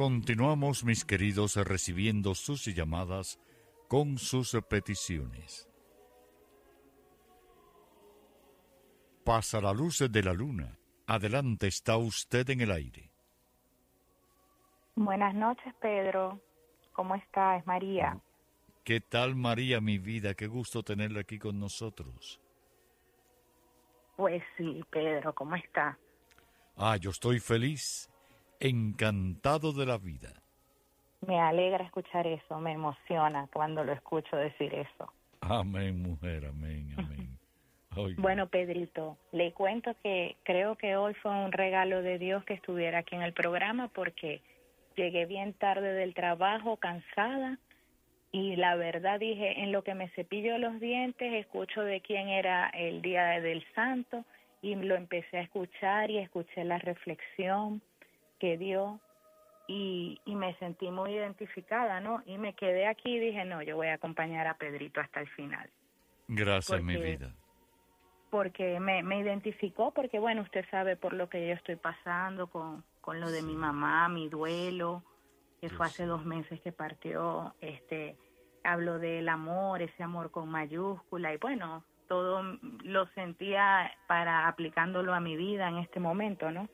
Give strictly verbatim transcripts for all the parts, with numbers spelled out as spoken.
Continuamos, mis queridos, recibiendo sus llamadas con sus peticiones. Pasa la luz de la luna. Adelante, está usted en el aire. Buenas noches, Pedro. ¿Cómo está? Es María. ¿Qué tal, María, mi vida? Qué gusto tenerla aquí con nosotros. Pues sí, Pedro, ¿cómo está? Ah, yo estoy feliz, encantado de la vida. Me alegra escuchar eso, me emociona cuando lo escucho decir eso. Amén, mujer, amén, amén. Oiga. Bueno, Pedrito, le cuento que creo que hoy fue un regalo de Dios que estuviera aquí en el programa porque llegué bien tarde del trabajo, cansada, y la verdad dije, en lo que me cepillo los dientes, escucho de quién era el Día del Santo, y lo empecé a escuchar y escuché la reflexión que dio, y, y me sentí muy identificada, ¿no? Y me quedé aquí y dije, no, yo voy a acompañar a Pedrito hasta el final. Gracias, Porque, mi vida. Porque me, me identificó, porque bueno, usted sabe por lo que yo estoy pasando con, con lo de Sí. mi mamá, mi duelo, que Yo fue hace sé. dos meses que partió. Este, hablo del amor, ese amor con mayúscula, y bueno, todo lo sentía para aplicándolo a mi vida en este momento, ¿no?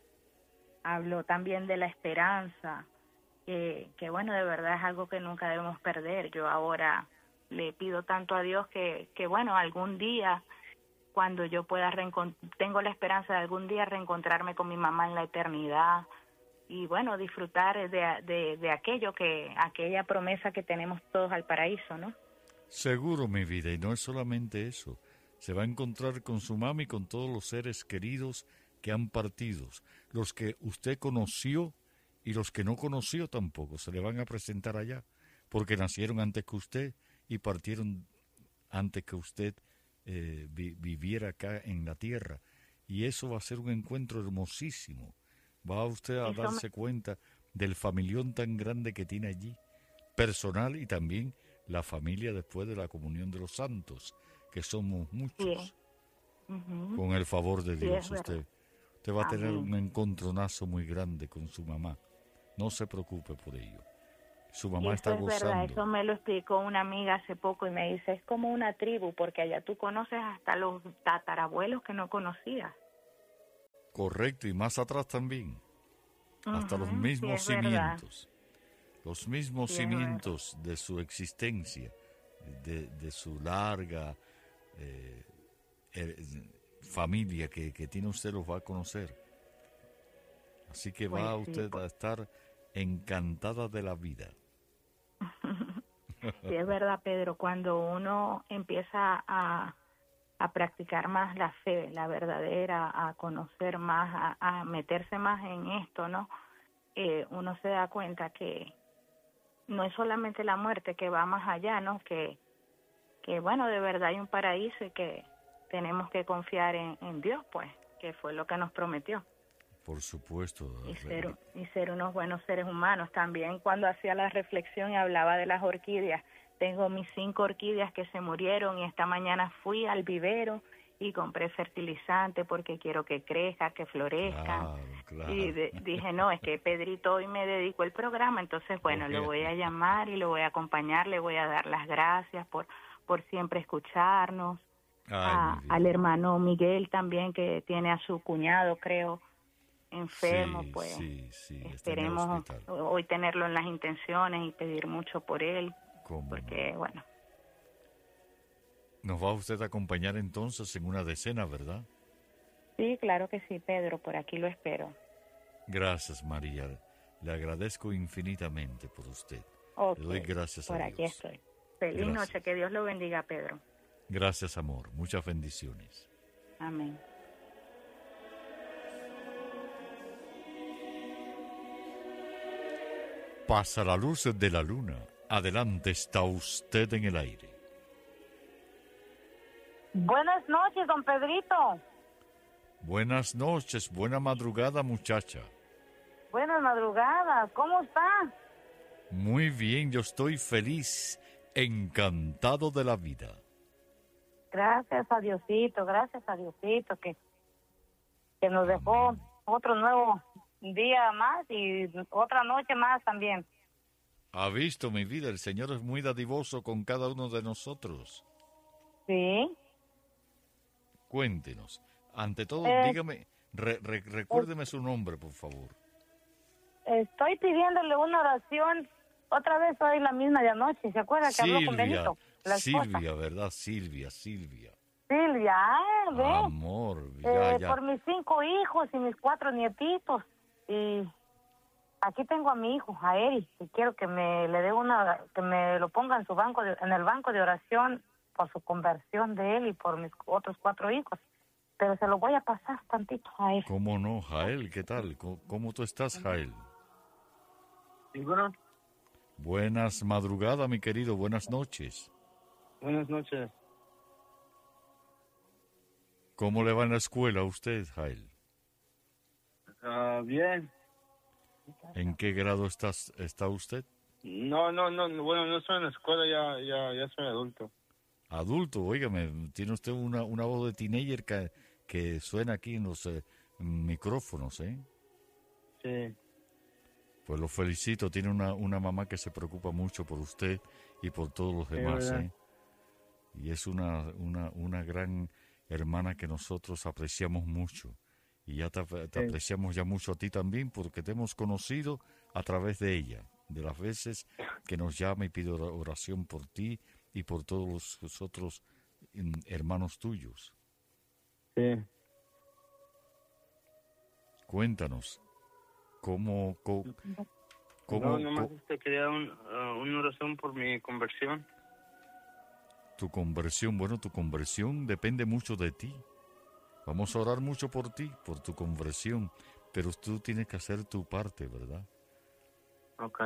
Hablo también de la esperanza, que, que bueno, de verdad es algo que nunca debemos perder. Yo ahora le pido tanto a Dios que, que bueno, algún día, cuando yo pueda reencontrar, tengo la esperanza de algún día reencontrarme con mi mamá en la eternidad y bueno, disfrutar de, de, de aquello que, aquella promesa que tenemos todos al paraíso, ¿no? Seguro, mi vida, y no es solamente eso. Se va a encontrar con su mami y con todos los seres queridos que han partido, los que usted conoció y los que no conoció tampoco, se le van a presentar allá, porque nacieron antes que usted y partieron antes que usted eh, vi, viviera acá en la tierra. Y eso va a ser un encuentro hermosísimo. Va usted a Eso darse me... cuenta del familión tan grande que tiene allí, personal, y también la familia después de la comunión de los santos, que somos muchos. Sí. Uh-huh. Con el favor de Sí, Dios, es usted, verdad. usted va a tener Amén. un encontronazo muy grande con su mamá. No se preocupe por ello. Su mamá Y está eso es verdad, gozando. eso me lo explicó una amiga hace poco y me dice, es como una tribu, porque allá tú conoces hasta los tatarabuelos que no conocías. Correcto, y más atrás también. Hasta Uh-huh. los mismos Sí, es verdad. cimientos. Los mismos Sí, es verdad. cimientos de su existencia, de, de su larga eh, eh, familia que, que tiene usted, los va a conocer. Así que Pues va sí, usted pues. a estar encantada de la vida. Sí, es verdad, Pedro, cuando uno empieza a, a practicar más la fe, la verdadera, a conocer más, a, a meterse más en esto, ¿no? Eh, uno se da cuenta que no es solamente la muerte, que va más allá, ¿no? Que, que bueno, de verdad hay un paraíso y que tenemos que confiar en, en Dios, pues, que fue lo que nos prometió. Por supuesto. Y ser, y ser unos buenos seres humanos. También cuando hacía la reflexión y hablaba de las orquídeas, tengo mis cinco orquídeas que se murieron y esta mañana fui al vivero y compré fertilizante porque quiero que crezca, que florezca. Claro, claro. Y de, dije, no, es que Pedrito hoy me dedicó el programa, entonces bueno, lo voy a llamar y lo voy a acompañar, le voy a dar las gracias por, por siempre escucharnos. Ay, A, al hermano Miguel también, que tiene a su cuñado, creo, enfermo, sí, pues sí, sí, esperemos hoy tenerlo en las intenciones y pedir mucho por él, porque no? Bueno. ¿Nos va usted a acompañar entonces en una decena, verdad? Sí, claro que sí, Pedro, por aquí lo espero. Gracias, María, le agradezco infinitamente por usted. Okay. Le doy gracias por a Dios. Por aquí estoy. Feliz gracias. Noche, que Dios lo bendiga, Pedro. Gracias, amor, muchas bendiciones. Amén. Pasa la luz de la luna. Adelante, está usted en el aire. Buenas noches, don Pedrito. Buenas noches, buena madrugada, muchacha. Buenas madrugadas, ¿cómo está? Muy bien, yo estoy feliz, encantado de la vida. Gracias a Diosito, gracias a Diosito que, que nos dejó otro nuevo día más y otra noche más también. Ha visto, mi vida, el Señor es muy dadivoso con cada uno de nosotros. Sí. Cuéntenos. Ante todo, Eh, dígame, re, re, recuérdeme su nombre, por favor. Estoy pidiéndole una oración. Otra vez hoy la misma de anoche. ¿Se acuerda que habló con Silvia, Benito? La esposa. Silvia, ¿verdad? Silvia, Silvia. Silvia, ah, ve. Amor, ya, Eh, ya. por mis cinco hijos y mis cuatro nietitos. Y aquí tengo a mi hijo, a Eri, y quiero que me le dé una, que me lo ponga en su banco, de- en el banco de oración por su conversión de él y por mis otros cuatro hijos. Pero se lo voy a pasar tantito a él. ¿Cómo no, Jael? ¿Qué tal? ¿Cómo, cómo tú estás, Jael? Sí, bueno, Buenas madrugadas, mi querido. Buenas noches. buenas noches. ¿Cómo le va en la escuela a usted, Jael? Ah, bien. ¿En qué grado estás, está usted? No, no, no, no, bueno, no estoy en la escuela, ya, ya, ya soy adulto. Adulto, óigame, tiene usted una, una voz de teenager que, que suena aquí en los eh, micrófonos, ¿eh? Sí, Pues lo felicito, tiene una, una mamá que se preocupa mucho por usted y por todos los Sí, demás, ¿verdad? ¿eh? Y es una, una, una gran hermana que nosotros apreciamos mucho. Y ya te, te Sí. apreciamos ya mucho a ti también porque te hemos conocido a través de ella, de las veces que nos llama y pide ora- oración por ti y por todos los, los otros mm, hermanos tuyos. sí. Cuéntanos, ¿cómo, co- cómo, No, nomás co- este, quería un, ah, una oración por mi conversión. tu conversión? Bueno, tu conversión depende mucho de ti. Vamos a orar mucho por ti, por tu conversión, pero tú tienes que hacer tu parte, ¿verdad? Ok.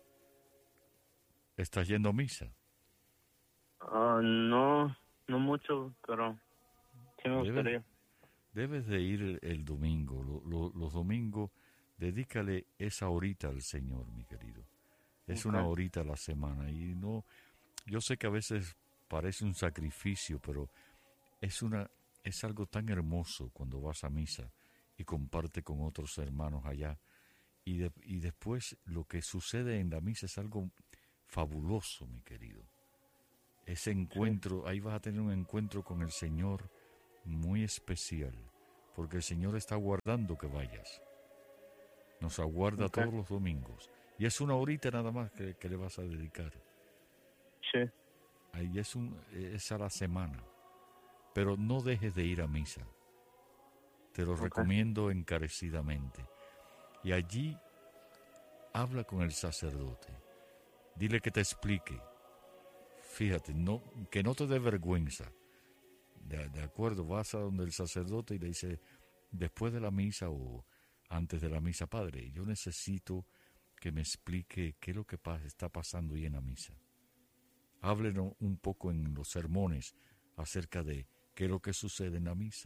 ¿Estás yendo a misa? Ah, no, no mucho, pero sí me Debes, gustaría. debes de ir el, el domingo. Lo- lo- los domingos, dedícale esa horita al Señor, mi querido. Es Ok. una horita a la semana. Y no, yo sé que a veces parece un sacrificio, pero es una, es algo tan hermoso cuando vas a misa y comparte con otros hermanos allá. Y, de- y después lo que sucede en la misa es algo fabuloso, mi querido. Ese encuentro, ahí vas a tener un encuentro con el Señor muy especial, porque el Señor está aguardando que vayas. Nos aguarda Ok. todos los domingos. Y es una horita nada más que, que le vas a dedicar. Sí, Ahí es, un, es a la semana. Pero no dejes de ir a misa. Te lo Ok. recomiendo encarecidamente. Y allí habla con el sacerdote. Dile que te explique. Fíjate, no, que no te dé vergüenza. De, de acuerdo, vas a donde el sacerdote y le dice, después de la misa o antes de la misa, padre, yo necesito que me explique qué es lo que pa- está pasando ahí en la misa. Háblenos un poco en los sermones acerca de qué es lo que sucede en la misa.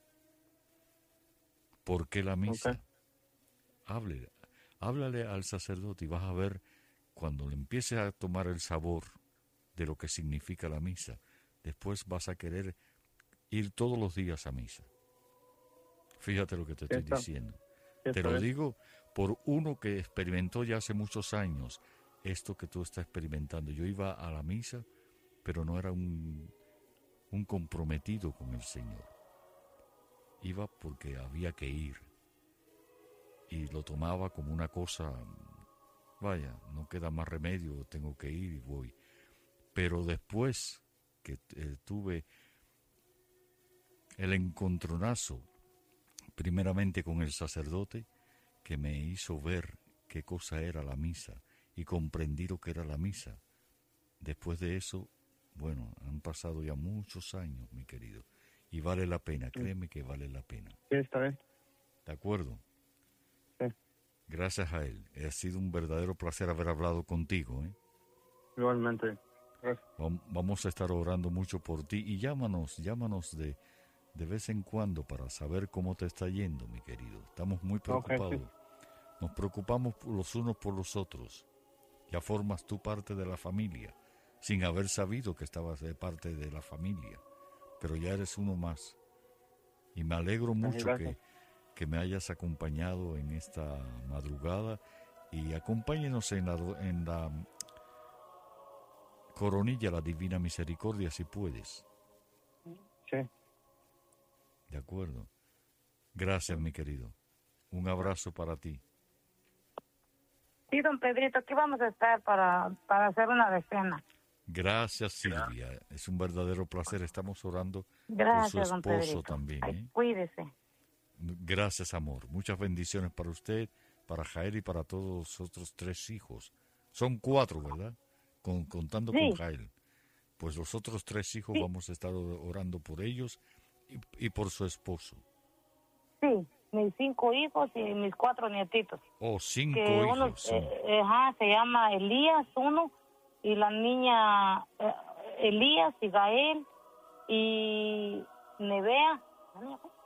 ¿Por qué la misa? Ok. Hable, háblale al sacerdote y vas a ver cuando le empieces a tomar el sabor de lo que significa la misa, después vas a querer ir todos los días a misa. Fíjate lo que te estoy está- diciendo. sí, Te está lo bien. digo por uno que experimentó ya hace muchos años esto que tú estás experimentando. Yo iba a la misa, pero no era un, un comprometido con el Señor. Iba porque había que ir. Y lo tomaba como una cosa, vaya, no queda más remedio, tengo que ir y voy. Pero después que eh, tuve el encontronazo, primeramente con el sacerdote, que me hizo ver qué cosa era la misa y comprendí lo que era la misa. Después de eso, bueno, han pasado ya muchos años, mi querido, y vale la pena, créeme que vale la pena. Sí, está bien. ¿De acuerdo? Sí. Gracias a él. Ha sido un verdadero placer haber hablado contigo, ¿eh? Igualmente. Gracias. Vam- Vamos a estar orando mucho por ti y llámanos, llámanos de, de vez en cuando para saber cómo te está yendo, mi querido. Estamos muy preocupados. Nos preocupamos por los unos por los otros. Ya formas tú parte de la familia, sin haber sabido que estabas de parte de la familia, pero ya eres uno más. Y me alegro mucho que, gracias. que me hayas acompañado en esta madrugada y acompáñenos en la, en la coronilla, la Divina Misericordia, si puedes. Sí. De acuerdo. Gracias, mi querido. Un abrazo para ti. Sí, don Pedrito, aquí vamos a estar para, para hacer una decena. Gracias, Silvia. Es un verdadero placer. Estamos orando Gracias, por su don esposo Pedrito. también. Ay, ¿eh? cuídese. Gracias, amor. Muchas bendiciones para usted, para Jael y para todos los otros tres hijos. Son cuatro, ¿verdad? Con, contando Sí. con Jael. Pues los otros tres hijos Sí. vamos a estar orando por ellos y, y por su esposo. Sí, mis cinco hijos y mis cuatro nietitos. Oh, cinco Que hijos. uno, sí. eh, eh, ajá, se llama Elías, uno, y la niña eh, Elías y Gael y Nevea, ¿la niña qué?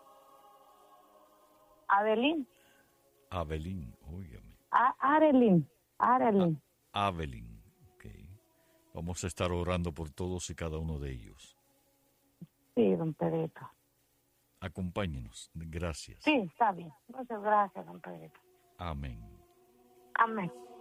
Adelín, Abelín, óigame. A- Arelín, Arelín. Abelín, ok. Vamos a estar orando por todos y cada uno de ellos. Sí, don Pedrito. Acompáñenos. Gracias. Sí, está bien. Muchas gracias, don Pedrito. Amén. Amén.